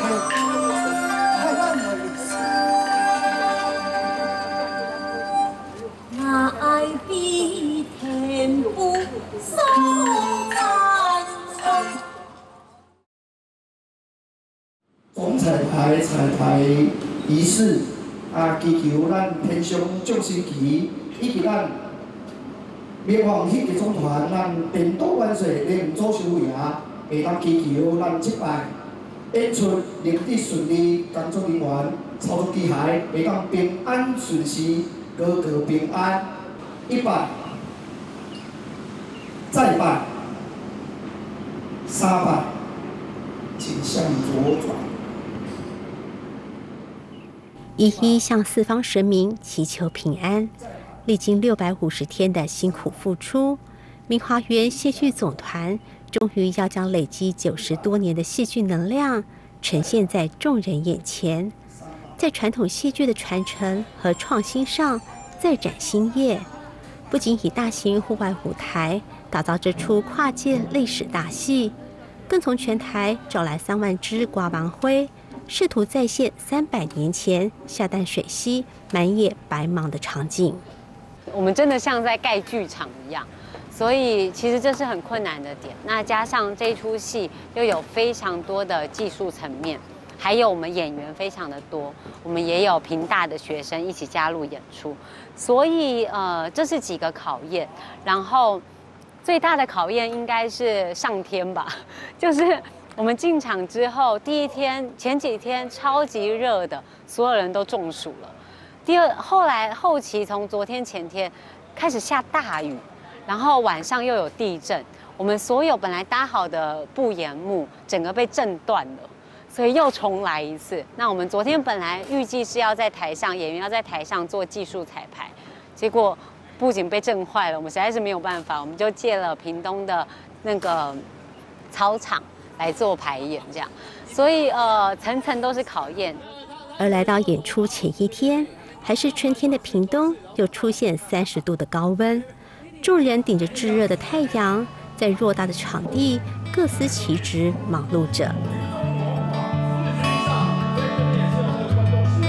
太难了意思。 爱比天不送赞颂。 总彩排仪式祈求咱天上众神旗以及咱灭亡迄个总团，咱颠倒万岁，连祖修爷会当祈求咱这摆演出能得顺利，工作人员操作机械会当平安顺时，个个平安。一拜，再拜，三拜，请向左转。 一一向四方神明祈求平安。历经650天的辛苦付出，明华园戏剧总团终于要将累积90多年的戏剧能量呈现在众人眼前，在传统戏剧的传承和创新上再展新业。不仅以大型户外舞台打造这出跨界历史大戏，更从全台找来3万只刮芒灰，试图再现300年前下淡水溪满野白芒的场景。 我们真的像在盖剧场一样，所以其实这是很困难的点。那加上这一出戏又有非常多的技术层面，还有我们演员非常的多，我们也有屏大的学生一起加入演出，所以这是几个考验。然后最大的考验应该是上天吧，就是我们进场之后第一天前几天超级热的，所有人都中暑了。后期从昨天前天开始下大雨，然后晚上又有地震，我们所有本来搭好的布沿幕整个被震断了，所以又重来一次。那我们昨天本来预计是要在台上，演员要在台上做技术彩排，结果布景被震坏了，我们实在是没有办法，我们就借了屏东的那个操场来做排演，这样，所以层层都是考验。 而来到演出前一天，还是春天的屏东又出现30度的高温，众人顶着炙热的太阳，在偌大的场地各司其职，忙碌着。